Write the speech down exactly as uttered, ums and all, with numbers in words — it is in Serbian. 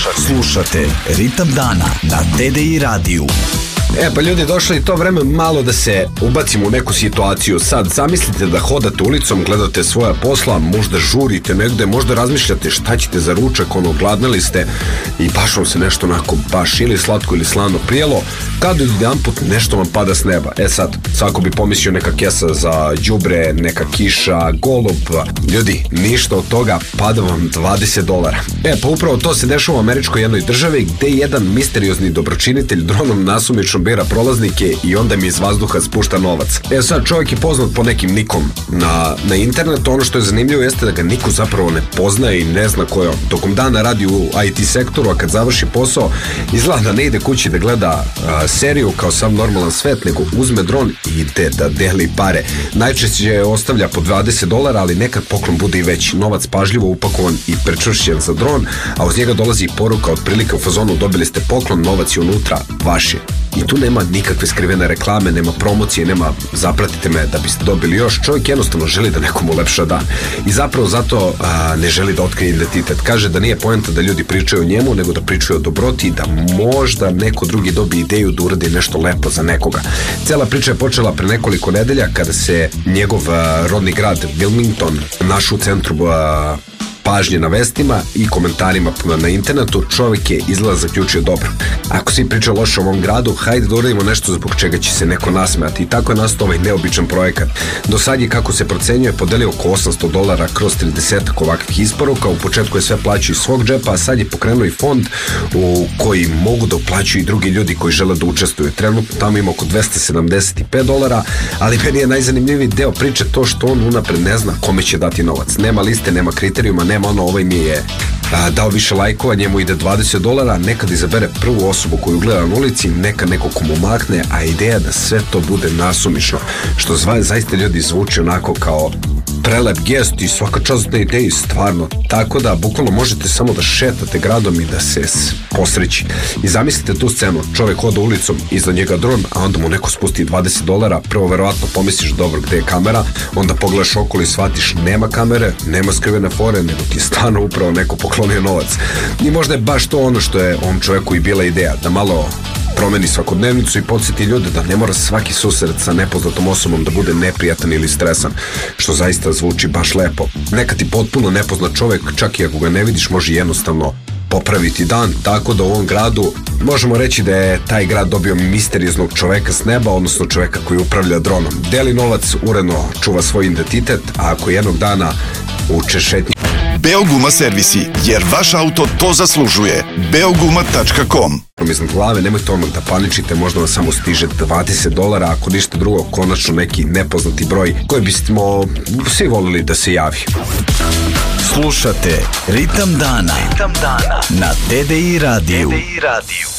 Slušate Ritam dana na T D I radiju. E pa ljudi, došlo je to vreme malo da se ubacimo u neku situaciju. Sad zamislite da hodate ulicom, gledate svoja posla, možda žurite negde, možda razmišljate šta ćete za ručak, ono, gladnili ste i baš vam se nešto onako baš ili slatko ili slano prijelo, kad jedan put nešto vam pada s neba. E sad, svako bi pomislio neka kesa za đubre, neka kiša, golub. Ljudi, ništa od toga, pada vam dvadeset dolara. E pa upravo to se dešava u američkoj jednoj državi gde jedan misteriozni dobročinitelj dronom nasumično bira prolaznike i onda mi iz vazduha spušta novac. E sad, čovjek je poznat po nekim nikom na, na internetu. Ono što je zanimljivo jeste da ga niko zapravo ne poznaje i ne zna ko je on. Tokom dana radi u I T sektoru, a kad završi posao izgleda da ne ide kući da gleda a, seriju kao sam normalan svet, nego uzme dron i ide da deli pare. Najčešće ostavlja po dvadeset dolara, ali nekad poklon bude i veći. Novac pažljivo upakovan i prečvršćen za dron, a uz njega dolazi i poruka otprilike u fazonu: dobili ste poklon, novac je unutra, vaš je. I tu nema nikakve skrivene reklame, nema promocije, nema zapratite me da biste dobili još. Čovjek jednostavno želi da nekom ulepša dan. I zapravo zato a, ne želi da otkrije identitet. Kaže da nije poenta da ljudi pričaju o njemu, nego da pričaju o dobroti i da možda neko drugi dobije ideju da uradi nešto lepo za nekoga. Cela priča je počela pre nekoliko nedelja kada se njegov a, rodni grad Wilmington našao u centru a, pažnje na vestima i komentarima na internetu. Čovjek je izgleda zaključio dobro. Ako svi pričaju loše o ovom gradu, hajde da uradimo nešto zbog čega će se neko nasmejati. I tako je nastao ovaj neobičan projekat. Do sad je, kako se procenjuje, podelio oko osamsto dolara kroz trideset ovakvih isporuka. U početku je sve plaćao iz svog džepa, a sad je pokrenuo i fond u koji mogu da uplaćuju i drugi ljudi koji žele da učestvuju. Trenutno tamo ima oko dvesta sedamdeset pet dolara, ali meni je najzanimljiviji deo priče to što on unapred ne zna kome će dati novac. Nema liste, nema kriterijuma, nema ono, ovaj mi je a, dao više lajkova, njemu ide dvadeset dolara, nekad izabere prvu osobu koju gleda na ulici, neka neko ko mu makne, a ideja da sve to bude nasumično, što zva, zaista ljudi zvuči onako kao prelep gest i svaka čast na ideji, stvarno. Tako da, bukvalno možete samo da šetate gradom i da se posreći. I zamislite tu scenu, čovjek hoda ulicom, iza njega dron, a onda mu neko spusti dvadeset dolara, prvo verovatno pomisliš dobro gde je kamera, onda pogledaš okolo i shvatiš nema kamere, nema skrivene fore, nego ti je stvarno upravo neko poklonio novac. I možda je baš to ono što je ovom čovjeku i bila ideja, da malo promeni svakodnevnicu i podsjeti ljude da ne mora svaki susret sa nepoznatom osobom da bude neprijatan ili stresan, što zaista zvuči baš lepo. Nekad ti potpuno nepoznat čovjek, čak i ako ga ne vidiš, može jednostavno popraviti dan, tako da u ovom gradu možemo reći da je taj grad dobio misterioznog čoveka s neba, odnosno čoveka koji upravlja dronom. Deli novac, uredno čuva svoj identitet, a ako jednog dana uče šetnje. Beoguma servisi, jer vaš auto to zaslužuje. beoguma tačka com. Iznad glave, nemojte odmah da paničite, možda vam samo stiže dvadeset dolara, ako ništa drugo, konačno neki nepoznati broj koji bismo svi volili da se javi. Slušate Ritam dana, Ritam dana na T D I radiju. T D I radiju.